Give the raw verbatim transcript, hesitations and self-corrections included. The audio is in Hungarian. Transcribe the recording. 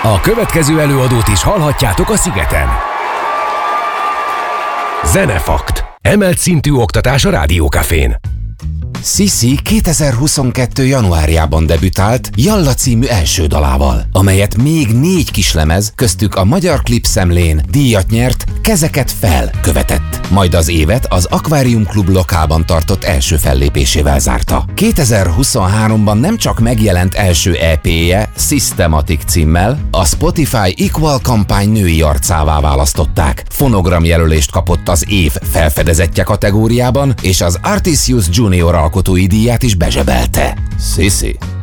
A következő előadót is hallhatjátok a Szigeten. Zenefakt. Emelt szintű oktatás a Rádiókafén. Sissi kétezer-huszonkettő. januárjában debütált Jalla című első dalával, amelyet még négy kislemez, köztük a Magyar Klipszemlén díjat nyert Kezeket fel követett. Majd az évet az Akvárium Klub lokálban tartott első fellépésével zárta. kétezer-huszonháromban nem csak megjelent első é pé-je Systematic címmel, a Spotify Equal kampány női arcává választották. Fonogram jelölést kapott az év felfedezettje kategóriában, és az Artisius Junior alkotói díját is bezsebelte. Sissi.